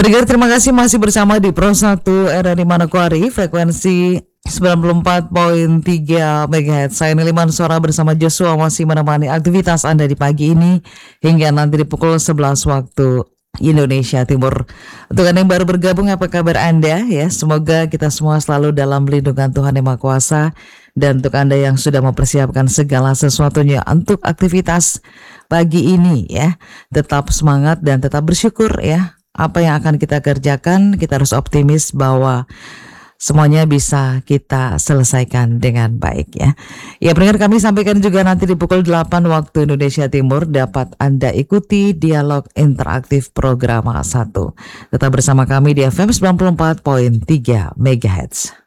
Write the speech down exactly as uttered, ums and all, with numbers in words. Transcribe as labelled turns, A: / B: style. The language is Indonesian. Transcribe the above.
A: Pendengar, terima kasih masih bersama di Pro satu R R I Manokwari, frekuensi sembilan puluh empat koma tiga megahertz. Saya Niliman Suara bersama Joshua masih menemani aktivitas Anda di pagi ini hingga nanti di pukul sebelas waktu Indonesia Timur. Untuk Anda yang baru bergabung, apa kabar Anda ya? Semoga kita semua selalu dalam lindungan Tuhan Yang Maha Kuasa. Dan untuk Anda yang sudah mempersiapkan segala sesuatunya untuk aktivitas pagi ini ya, tetap semangat dan tetap bersyukur ya. Apa yang akan kita kerjakan, kita harus optimis bahwa semuanya bisa kita selesaikan dengan baik ya. Ya, pendengar, kami sampaikan juga nanti di pukul delapan waktu Indonesia Timur dapat Anda ikuti dialog interaktif program satu. Tetap bersama kami di F M sembilan puluh empat koma tiga megahertz.